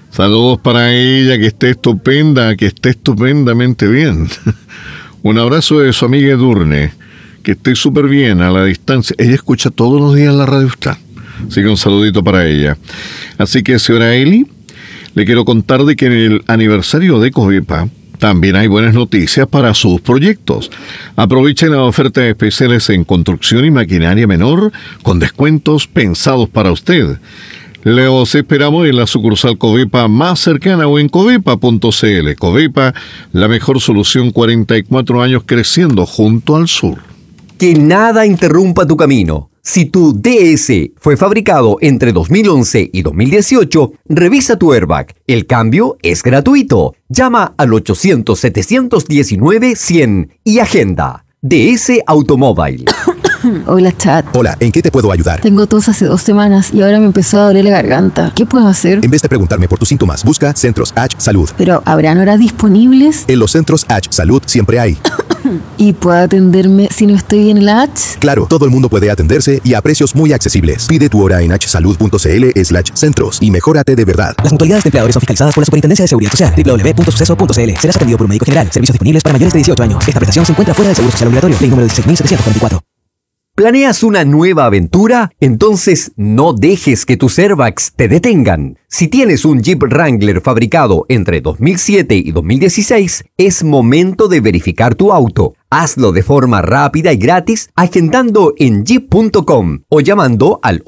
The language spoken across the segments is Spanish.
Saludos para ella, que esté estupenda, que esté estupendamente bien. Un abrazo de su amiga Edurne, que esté súper bien a la distancia. Ella escucha todos los días la radio Ustra. Así que un saludito para ella. Así que, señora Eli, le quiero contar de que en el aniversario de Covepa también hay buenas noticias para sus proyectos. Aprovechen las ofertas especiales en construcción y maquinaria menor con descuentos pensados para usted. Los esperamos en la sucursal Covepa más cercana o en covepa.cl. Covepa, la mejor solución, 44 años creciendo junto al sur. Que nada interrumpa tu camino. Si tu DS fue fabricado entre 2011 y 2018, revisa tu airbag. El cambio es gratuito. Llama al 800-719-100 y agenda. DS Automóvil. Hola, chat. Hola, ¿en qué te puedo ayudar? Tengo tos hace 2 semanas y ahora me empezó a doler la garganta. ¿Qué puedo hacer? En vez de preguntarme por tus síntomas, busca Centros H Salud. Pero, ¿habrán horas disponibles? En los Centros H Salud siempre hay. ¿Y puedo atenderme si no estoy en el H? Claro, todo el mundo puede atenderse y a precios muy accesibles. Pide tu hora en hsalud.cl/centros y mejórate de verdad. Las mutualidades de empleadores son fiscalizadas por la Superintendencia de Seguridad Social. www.suceso.cl. Serás atendido por un médico general. Servicios disponibles para mayores de 18 años. Esta prestación se encuentra fuera del Seguro Social Obligatorio. Ley número 16.744. ¿Planeas una nueva aventura? Entonces no dejes que tus airbags te detengan. Si tienes un Jeep Wrangler fabricado entre 2007 y 2016, es momento de verificar tu auto. Hazlo de forma rápida y gratis agendando en jeep.com o llamando al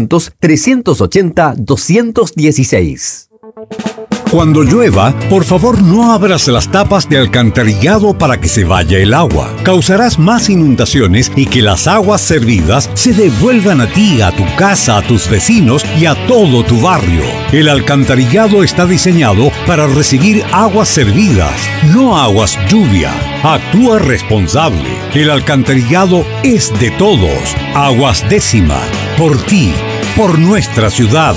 800-380-216. Cuando llueva, por favor no abras las tapas de alcantarillado para que se vaya el agua. Causarás más inundaciones y que las aguas servidas se devuelvan a ti, a tu casa, a tus vecinos y a todo tu barrio. El alcantarillado está diseñado para recibir aguas servidas, no aguas lluvia. Actúa responsable. El alcantarillado es de todos. Aguas Décima. Por ti, por nuestra ciudad.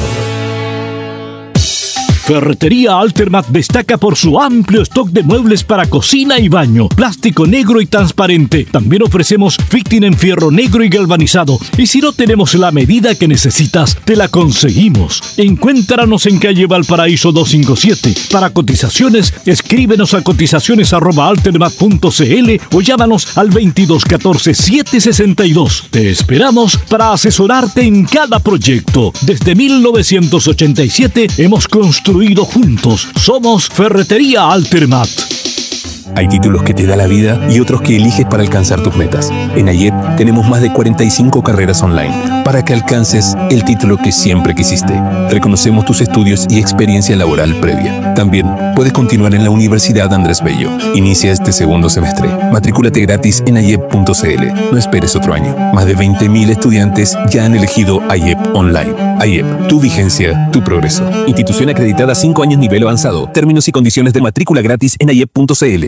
Ferretería Altermat destaca por su amplio stock de muebles para cocina y baño, plástico negro y transparente. También ofrecemos fitting en fierro negro y galvanizado. Y si no tenemos la medida que necesitas, te la conseguimos. Encuéntranos en calle Valparaíso 257. Para cotizaciones, escríbenos a cotizaciones@altermat.cl o llámanos al 2214-762. Te esperamos para asesorarte en cada proyecto. Desde 1987 hemos construido juntos. Somos Ferretería Altermat. Hay títulos que te da la vida y otros que eliges para alcanzar tus metas. En AYEP tenemos más de 45 carreras online para que alcances el título que siempre quisiste. Reconocemos tus estudios y experiencia laboral previa. También puedes continuar en la Universidad Andrés Bello. Inicia este segundo semestre. Matrículate gratis en ayep.cl. No esperes otro año. Más de 20.000 estudiantes ya han elegido AYEP Online. AYEP, tu vigencia, tu progreso. Institución acreditada 5 años nivel avanzado. Términos y condiciones de matrícula gratis en ayep.cl.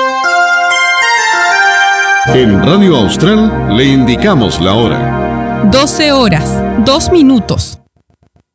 En Radio Austral le indicamos la hora. 12 horas, 2 minutos.